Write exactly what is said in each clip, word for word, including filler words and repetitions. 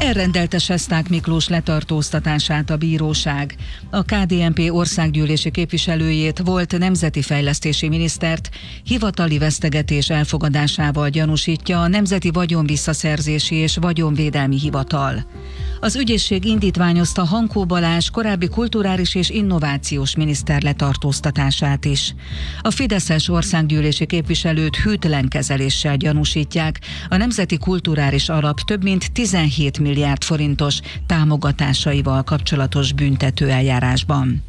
Elrendelte Sesták Miklós letartóztatását a bíróság. A ká dé en pé országgyűlési képviselőjét, volt nemzeti fejlesztési minisztert hivatali vesztegetés elfogadásával gyanúsítja a Nemzeti Vagyonvisszaszerzési és Vagyonvédelmi Hivatal. Az ügyészség indítványozta Hankó Balázs korábbi kulturális és innovációs miniszter letartóztatását is. A fideszes országgyűlési képviselőt hűtlen kezeléssel gyanúsítják a Nemzeti Kulturális Alap több mint tizenhét milliárd forintos támogatásaival kapcsolatos büntetőeljárásban.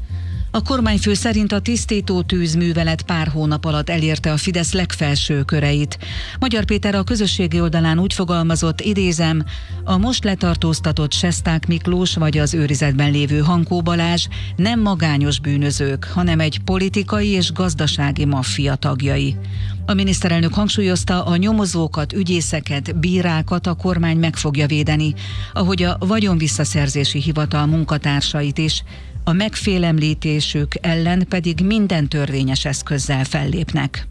A kormányfő szerint a tisztító tűzművelet pár hónap alatt elérte a Fidesz legfelső köreit. Magyar Péter a közösségi oldalán úgy fogalmazott, idézem, a most letartóztatott Sesták Miklós vagy az őrizetben lévő Hankó Balázs nem magányos bűnözők, hanem egy politikai és gazdasági maffia tagjai. A miniszterelnök hangsúlyozta, a nyomozókat, ügyészeket, bírákat a kormány meg fogja védeni, ahogy a Vagyonvisszaszerzési Hivatal munkatársait is, a megfélemlítésük ellen pedig minden törvényes eszközzel fellépnek.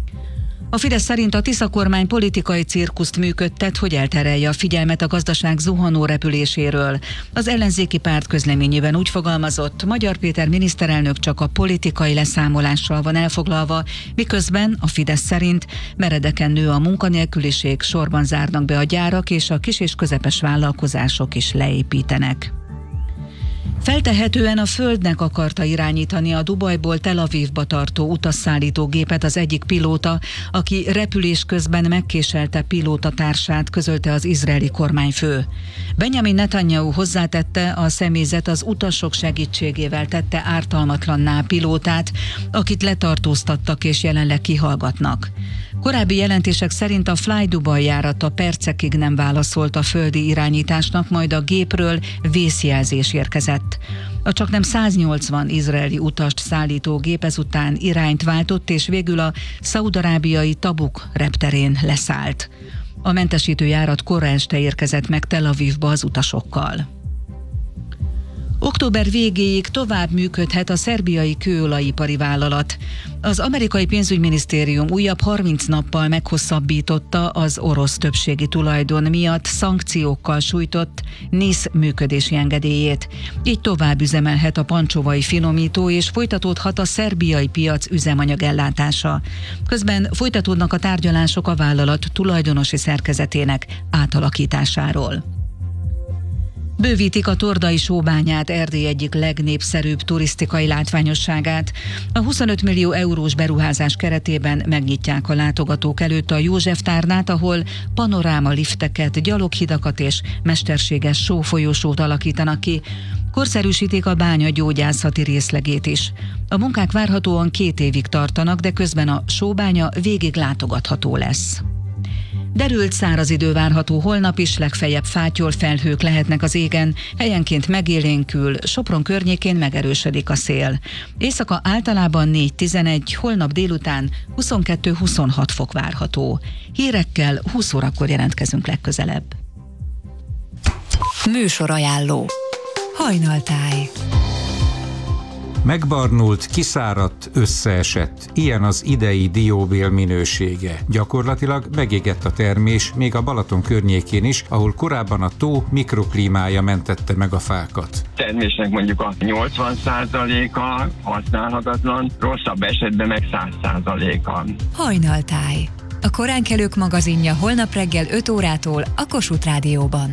A Fidesz szerint a Tisza kormány politikai cirkuszt működtet, hogy elterelje a figyelmet a gazdaság zuhanó repüléséről. Az ellenzéki párt közleményében úgy fogalmazott, Magyar Péter miniszterelnök csak a politikai leszámolással van elfoglalva, miközben a Fidesz szerint meredeken nő a munkanélküliség, sorban zárnak be a gyárak, és a kis és közepes vállalkozások is leépítenek. Feltehetően a Földnek akarta irányítani a Dubajból Tel Avivba tartó utasszállító gépet az egyik pilóta, aki repülés közben megkéselte pilótatársát, közölte az izraeli kormányfő. Benjamin Netanyahu hozzátette, a személyzet az utasok segítségével tette ártalmatlanná pilótát, akit letartóztattak és jelenleg kihallgatnak. Korábbi jelentések szerint a Fly Dubai járata percekig nem válaszolt a földi irányításnak, majd a gépről vészjelzés érkezett. A csaknem száznyolcvan izraeli utast szállító gép ezután irányt váltott, és végül a szaúd-arábiai Tabuk repterén leszállt. A mentesítő járat kora este érkezett meg Tel Avivba az utasokkal. Október végéig tovább működhet a szerbiai kőolajipari vállalat. Az amerikai pénzügyminisztérium újabb harminc nappal meghosszabbította az orosz többségi tulajdon miatt szankciókkal sújtott NISZ működési engedélyét. Így tovább üzemelhet a pancsovai finomító, és folytatódhat a szerbiai piac üzemanyagellátása. Közben folytatódnak a tárgyalások a vállalat tulajdonosi szerkezetének átalakításáról. Bővítik a Tordai sóbányát, Erdély egyik legnépszerűbb turisztikai látványosságát. A huszonöt millió eurós beruházás keretében megnyitják a látogatók előtt a József tárnát, ahol panoráma lifteket, gyaloghidakat és mesterséges sófolyósót alakítanak ki. Korszerűsítik a bánya gyógyászati részlegét is. A munkák várhatóan két évig tartanak, de közben a sóbánya végig látogatható lesz. Derült száraz idő várható holnap is, legfeljebb fátyol felhők lehetnek az égen, helyenként megélénkül, Sopron környékén megerősödik a szél. Éjszaka általában négy-tizenegy, holnap délután huszonkettő-huszonhat fok várható. Hírekkel húsz órakor jelentkezünk legközelebb. Műsorajánló. Hajnaltáj. Megbarnult, kiszáradt, összeesett. Ilyen az idei dióbél minősége. Gyakorlatilag megégett a termés, még a Balaton környékén is, ahol korábban a tó mikroklímája mentette meg a fákat. Termésnek mondjuk a nyolcvan százaléka használhatatlan, rosszabb esetben meg száz százaléka. Hajnaltáj. A koránkelők magazinja holnap reggel öt órától a Kossuth Rádióban.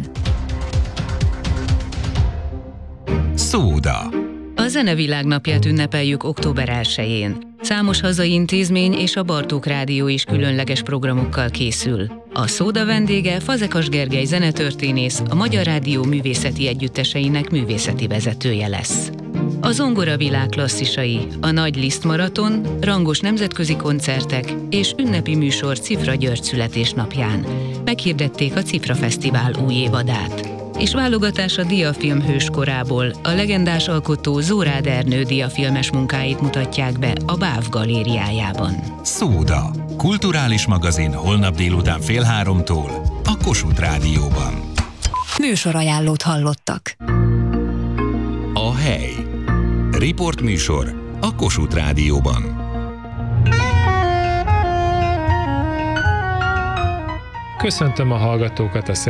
Szóda. A Zenevilágnapját ünnepeljük október elsején. Számos hazai intézmény és a Bartók Rádió is különleges programokkal készül. A Szóda vendége Fazekas Gergely zenetörténész, a Magyar Rádió művészeti együtteseinek művészeti vezetője lesz. A zongora világ klasszisai, a Nagy Liszt Maraton, rangos nemzetközi koncertek és ünnepi műsor Cifra György születésnapján. Meghirdették a Cifra Fesztivál új évadát. És válogatás a diafilm hőskorából, a legendás alkotó Zórád Ernő diafilmes munkáit mutatják be a Báv galériájában. Szóda. Kulturális magazin holnap délután fél háromtól a Kossuth Rádióban. Műsorajánlót hallottak. A hely. Riportműsor a Kossuth Rádióban. Köszöntöm a hallgatókat a